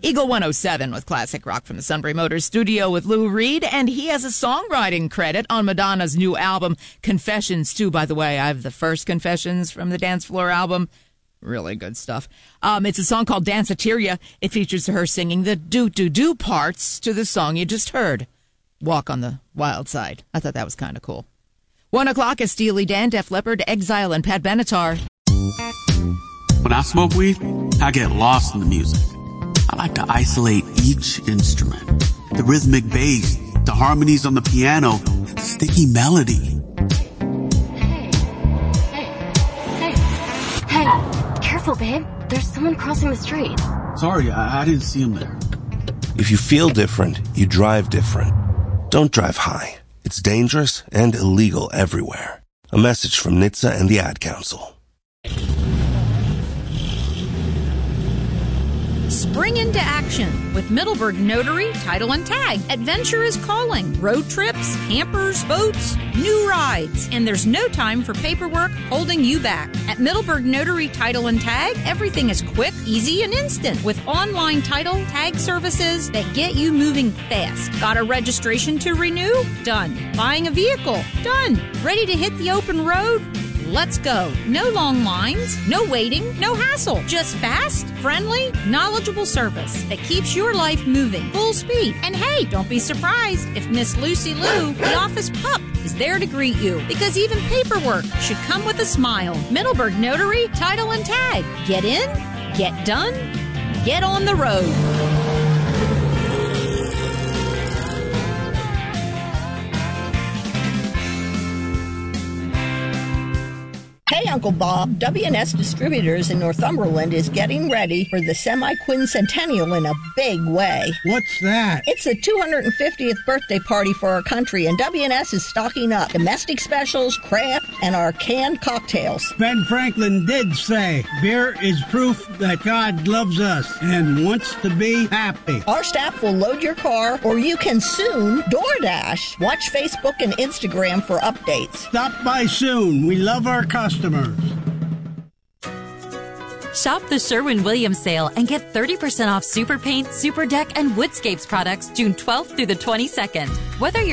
Eagle 107 with classic rock from the Sunbury Motors studio with Lou Reed, and he has a songwriting credit on Madonna's new album, Confessions, too. By the way, I have the first Confessions from the Dance Floor album. Really good stuff. It's a song called Danceteria. It features her singing the do-do-do parts to the song you just heard, Walk on the Wild Side. I thought that was kind of cool. 1 o'clock is Steely Dan, Def Leppard, Exile, and Pat Benatar. When I smoke weed, I get lost in the music. I like to isolate each instrument. The rhythmic bass, the harmonies on the piano, the sticky melody. Hey, careful, babe. There's someone crossing the street. Sorry, I didn't see him there. If you feel different, you drive different. Don't drive high. It's dangerous and illegal everywhere. A message from NHTSA and the Ad Council. Spring into action with Middleburg Notary, Title and Tag. Adventure is calling. Road trips, campers, boats, new rides. And there's no time for paperwork holding you back. At Middleburg Notary, Title and Tag, everything is quick, easy, and instant with online title tag services that get you moving fast. Got a registration to renew? Done. Buying a vehicle? Done. Ready to hit the open road? Let's go. No long lines, no waiting, no hassle. Just fast, friendly, knowledgeable service that keeps your life moving full speed. And hey, don't be surprised if Miss Lucy Lou, the office pup, is there to greet you, because even paperwork should come with a smile. Middleburg Notary, Title and Tag. Get in, get done, get on the road. Hey, Uncle Bob, W&S Distributors in Northumberland is getting ready for the semi-quincentennial in a big way. What's that? It's the 250th birthday party for our country, and W&S is stocking up domestic specials, craft, and our canned cocktails. Ben Franklin did say, beer is proof that God loves us and wants to be happy. Our staff will load your car, or you can soon DoorDash. Watch Facebook and Instagram for updates. Stop by soon. We love our customers. Shop the Sherwin-Williams sale and get 30% off Super Paint, Super Deck, and Woodscapes products June 12th through the 22nd. Whether you're